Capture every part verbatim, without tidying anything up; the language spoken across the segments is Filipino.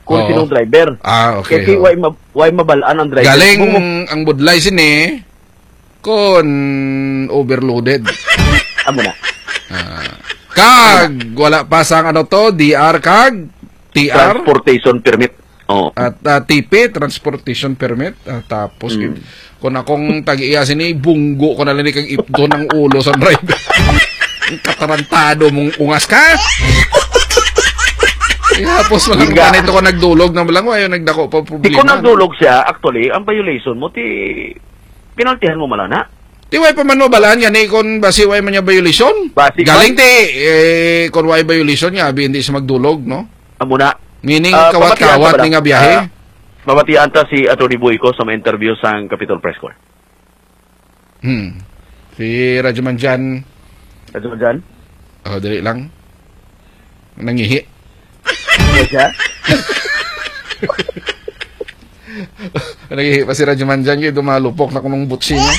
kung Oo. sinong driver. Ah, okay. Kasi oo. why, ma why mabalaan ang driver. Galing Bumuk- ang budlay sini kon overloaded. Amo na. Ah. Kag wala pa sang ano to, D R kag T R Transportation permit. Oh. at uh, T P, transportation permit. Ah, tapos Mm. kung akong tag-iya sini bunggo ko na lang kag ipdo ng ulo sa driver. Ang katarantado mong ungas ka. Tapos mga Higa. kanito ko nagdulog na lang ayo nagdako pa Di problema. ko nagdulog siya, actually, ang violation mo, ti pinaltihan mo malana. Ti way pa man mo balaan yan eh kung basi way man niya violation. Basi Galing ti eh kung way violation niya abi hindi siya magdulog no. Amo na. Meaning Ah, kawat-kawat pamatian ni ka nga ba? biyahe. Ah, Mamatian ta si Atty. Boyco sa mga interview sa Capitol Press Corps. Hmm. Si Rajuman Jan, Ano ba dyan? oh dali lang. Nangihi. Ano siya? Nangihi pa si Rajuman Jan kay dumalupok na kunong butsi niya.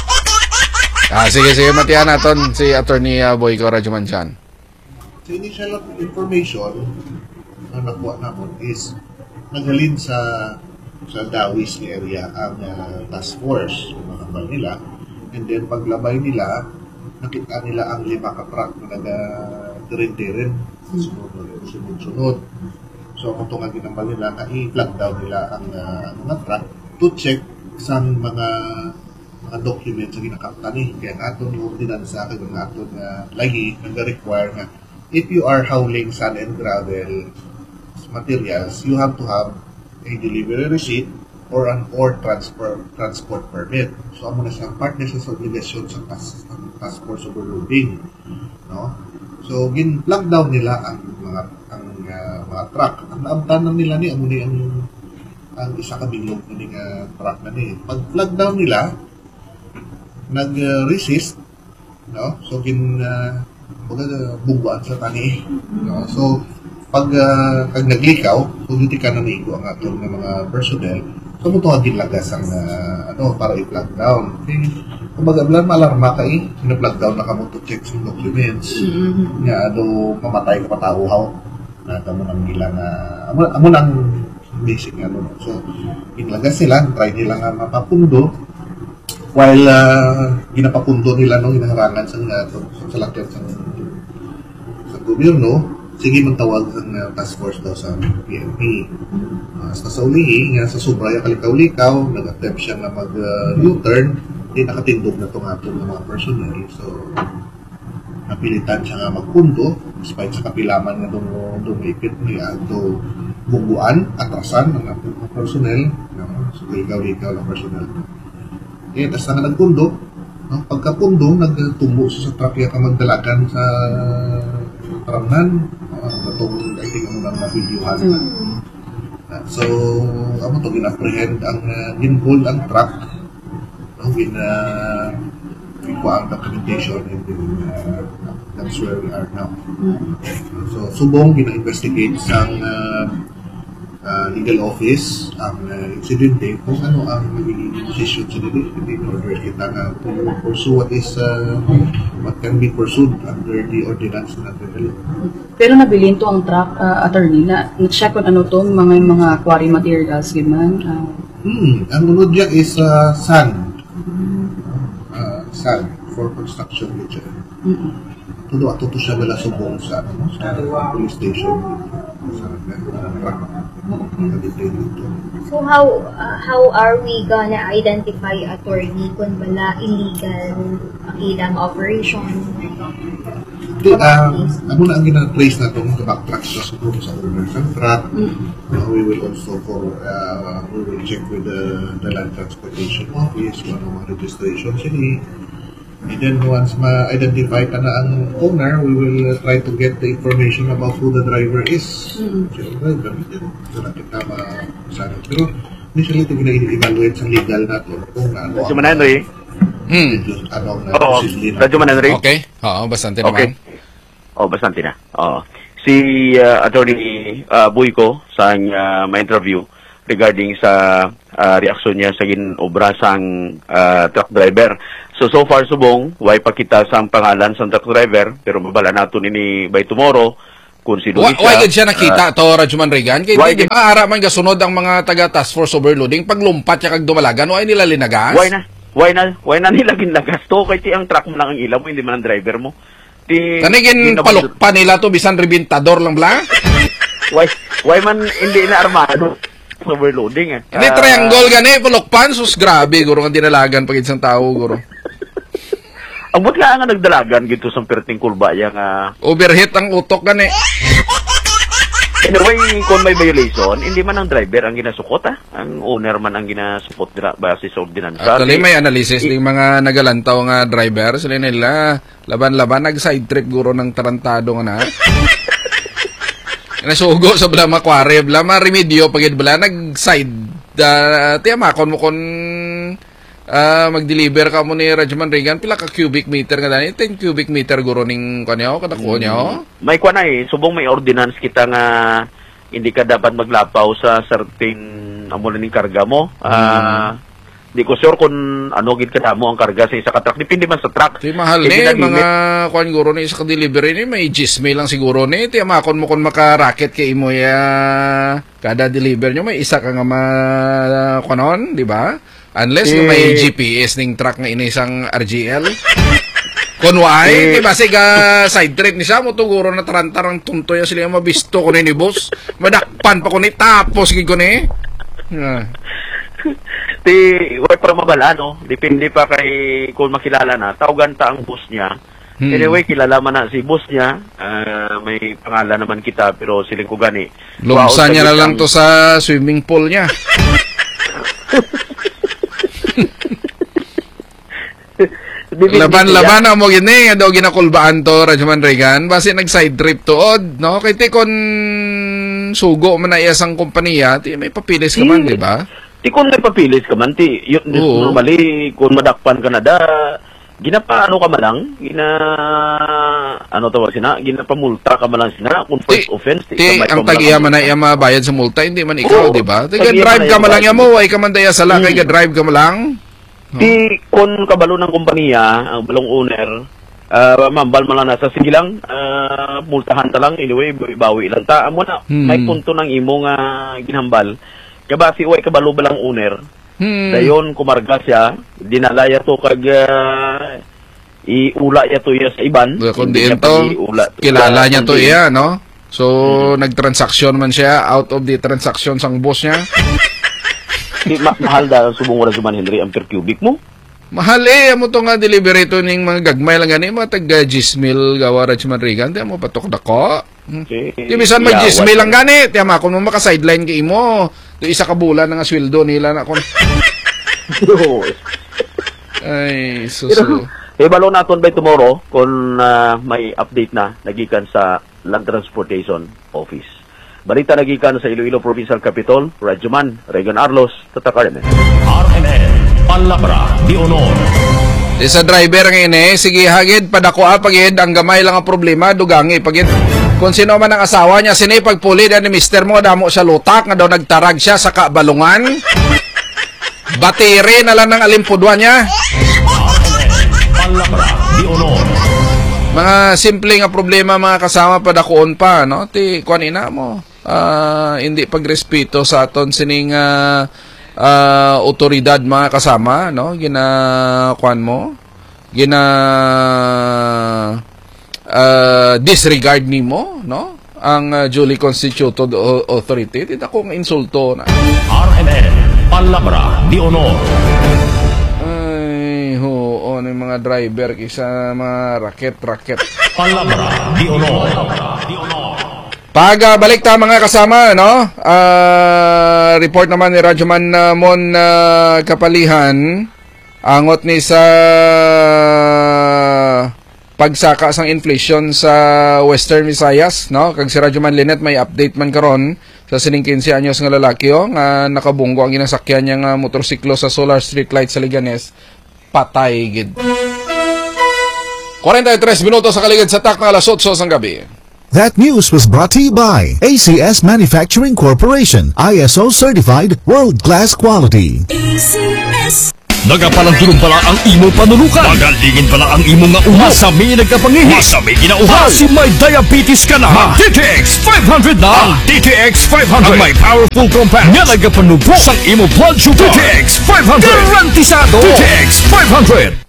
Ah, sige, sige, matiyan naton si Attorney uh, Boyco Rajuman Jan. So, initial information na nakuha namin is naghalin sa sa Dawis area ang uh, task force, yung mga kapal nila. And then, paglabay nila, nakita nila ang lima ka-truck na naga-dirin-dirin. Sunod-sunod. So, kung itong ginambal nila, ka-i-flag down nila ang uh, mga truck to check sa mga mga documents na ginakapta ni. Kaya nga ito, yung ordinansa, kaya nga ito na lagi, nag-require na if you are hauling sand and gravel materials, you have to have a delivery receipt or an or transport transport permit. So, amo na siyang part na siya sa obligasyon sa task, task force overloading. No? So, gin-plug down nila ang mga ang uh, mga truck. Ang naamtanan nila ni amo ni ang ang isa ka bilog ni nga truck na ni. Pag plug down nila, nag-resist, no? So, gin uh, bugwaan sa tani. No? So, pag uh, pag naglikaw, kung hindi ka nanigo ang atong ng mga personnel, so mo ito ginlagas ang uh, ano, para i-plug down. Okay? Kung mag-ablan, malarma ka eh, ina-plug down na ka mo to check some documents. Mm-hmm. Nga, ano, mamatay ka patauhaw. Na kamo nang ilang, uh, amo, amo nang basic nga, ano. So, ginlagas sila, try nila nga mapapundo, while uh, ginapapundo nila nung inaharangan sa, uh, sa lakyan sa, sa gobyerno, sige magtawag ang uh, task force daw sa P N P. Uh, sa sa ulihi, nga sa Subraya kalikaw-likaw, nag-attempt siya na mag-U-turn, uh, di nakatindog na itong atong ng mga personnel. So, napilitan siya nga magpundo, despite sa kapilaman nga itong dumipit niya, ito buguan, atrasan ng atong mga personnel, no? So, kalikaw-likaw ng personnel. Okay, tapos na nga nagpundo, no? Pagkapundo, nagtumbo siya sa truck niya ka magdalagan sa Taramnan, uh, itong I think ano lang na videohan. Mm-hmm. Uh, so, ano to, gin-apprehend ang, uh, gin-hold ang truck, no, gin, uh, ikuha ang documentation, and then, uh, that's where we are now. Mm-hmm. Uh, so, subong, gina-investigate sa uh, uh, legal office, ang uh, incidente, kung ano ang magiging decision sa nila, in order kita na to pursue what is, uh, what can be pursued under the ordinance na natin. Pero nabilin to ang truck, uh, attorney, na na-check kung ano to, mga mga quarry materials, giman. Uh, hmm, ang unod niya is uh, sand. Uh, sand for construction. Mm-hmm. Todo ato to siya wala subong sa, ano, sa police station. Sa truck. So how uh, how are we gonna identify attorney kung bala illegal ang ilang operation? Di, um, ano na ang gina-trace na itong backtrack sa siguro sa owners ng truck. Mm-hmm. Uh, we will also for, uh, we will check with the, the land transportation office, kung ano mga registration sila. And then once ma-identify ka na ang owner, we will uh, try to get the information about who the driver is. Mm-hmm. So, driver, then so natin tama sana. Pero initially ito gina-evaluate sa legal natin kung ano Radyo Man Henry. Hmm. Ano na Oo, Radyo Man Henry. Okay. Oo, bastante Okay. naman. Oh, bastante na. Oo. Si uh, Attorney uh, Boyco sa uh, ma-interview regarding sa uh, reaksyon niya sa ginobra sang uh, truck driver. So, so far, subong, way pakita sa pangalan sa truck driver, pero mabala nato nini by tomorrow kung sino Wa- siya. Why gid siya nakita Ah, to, Rajuman Regan? Kaya why di ba ara man gasunod ang mga taga task force overloading paglumpat siya kag dumalagan, why nila linagas? why na? Why na? Why na nila ginagasto? Kay ti ang truck mo lang ang ilaw mo, hindi man ang driver mo. Ti, Kanigin di naman- palukpa nila to bisan ribintador lang bla. Why, why man hindi na armado? Overloading eh. Hindi Ah, triangle gani palukpan sus grabe guro nga dinalagan pag isang tao guro. Ang buti nga nga nagdalagan gito sa perting kulba yang uh, Overheat ang utok gani. anyway, kung may violation, hindi man ang driver ang ginasukot ah. Ang owner man ang ginasukot dira base sa ordinansa. Actually may analysis ng mga nagalantaw nga driver sila nila laban-laban nag side trip guro ng tarantado nga na. Nasugo sa bala makware bala remedyo pagid bala nag side uh, tiyamakon mo kon uh, mag-deliver ka mo ni Rajuman Regan pila ka cubic meter nga dani ten cubic meter guro ning kanyo kada ko nyo. May kwa na eh, subong may ordinance kita nga hindi ka dapat maglapaw sa certain amo ning karga mo. Ah, di ko sure kung ano gid kada mo ang karga sa isa ka truck. Depende man sa truck. Di mahal Eh, ni ginamit. mga kuan guro ni sa delivery ni may gisme lang siguro ni tiyamakon mo kon maka-racket kay imo ya kada deliver nyo may isa ka nga ma kunon, di ba? Unless Eh, may G P S ning truck nga ini isang R G L. Kunway, Eh, di ba siga side trip ni siya mo tuguro na tarantarang tuntoy sila yung mabisto ko ni boss. Madakpan pa ko ni tapos gid ko ni. Ah. Ti way para mabala no. Depende pa kay kung makilala na. Tawagan ta ang boss niya. Hmm. Anyway, kilala man na si boss niya. Ah, may pangalan naman kita pero siling ko gani. Lumsa Wow, niya na sagot lang ang- to sa swimming pool niya. Bibig- Laban-laban na mo gini, daw ginakulbaan to, Rajuman Regan. Basi nag-side trip to, od, no? Kaya ti kon sugo man na iyasang kompanya, ti may papilis ka man, Hmm. di ba? Ti kung may papilis ka man, ti, yun, Oo. normally, kung madakpan ka na da, ginapa ano ka man lang, gina, ano tawag sina, ginapamulta ka man lang sina, kung first Ti- offense, Ti, ka may ang pamalang- tag-iya man na iya mabayad sa multa, hindi man ikaw, Oo. di ba? Ti, Tag-iya drive man ka na man lang iya yan mo, ay ka man daya sala, kay Hmm. drive ka man lang. Ti, kung kabalo ng kumpanya, ang balong owner, uh, mambal man lang nasa, sige lang, ah, multahan ta lang, anyway, bawi lang ta. Amo na, Hmm. may punto ng imo nga ginhambal. Kaya si Uy, kabalo ba lang owner, Hmm. dayon kumarga siya, dinala ya to kag ah, iula ya to ya sa iban. Well, kundi Hindi niya ito, pa iula- kilala iula- niya to kundi- iya, no? So, nagtransaksyon man siya, out of the transaction sang boss niya. Di, ma- mahal da subong wala Juman Henry ang per cubic mo. Mahal eh, amo to nga delivery to ning mga gagmay lang gani, mga taga Gismil gawa Rajuman Regan, di mo patok dako. Hmm. Okay. Di bisan may Yeah, Gismil what- lang gani, ti ama kun mo maka-sideline kay imo. Di isa ka bulan nga sweldo nila na kon. Ay, suso. Eh, balo naton by tomorrow kung ah, may update na nagikan sa Land Transportation Office. Balita nagikan sa Iloilo Provincial Capitol, Rajuman, Regan Arlos, Tatakarin. R M N, Palabra di Honor. Di sa driver nga ini, sige hagid padako a pagid ang gamay lang ang problema dugangi pagid. Kung sino man ang asawa niya sini pagpuli ni mister mo damo sa lutak nga daw nagtarag siya sa kabalungan. Bateri na lang ng alimpudwa niya. Palabra di Honor. Mga simple nga problema mga kasama padakuon pa, no? Ti kuan ina mo. Ah, hindi pagrespeto sa aton sining ah, ah, otoridad mga kasama, no? Gina kuan mo. Gina ah, disregard nimo, no? Ang ah, duly constituted o- authority, ti dako nga insulto na. R M N, Palabra di Honor. Ay, ho, ano yung mga driver kaysa mga raket-raket. Palabra di Honor. Di Honor. Pag uh, balik ta mga kasama, no? Ah, report naman ni Rajuman uh, Mon uh, Kapalihan, angot ni sa pagsaka sang inflation sa Western Visayas, no? Kag si Rajuman Linet may update man karon sa sining quince anyos nga lalaki oh, nga nakabunggo ang ginasakyan niya nga motorsiklo sa Solar Street Light sa Liganes, patay gid. forty-three minutos sa kaligid sa tak ng alas eight sang gabi. That news was brought to you by A C S Manufacturing Corporation, I S O certified, world-class quality. A C S. Nagapalandulong pala ang imo panulukan. Magalingin pala ang imo nga uma. Masami nagkapangihi. Masami ginauhaw. Basi may diabetes ka na. Mag D T X five hundred na. Ang D T X five hundred. Ang may powerful compound. Nga nagapanubok sa imo blood sugar. D T X five hundred. Garantisado. D T X five hundred.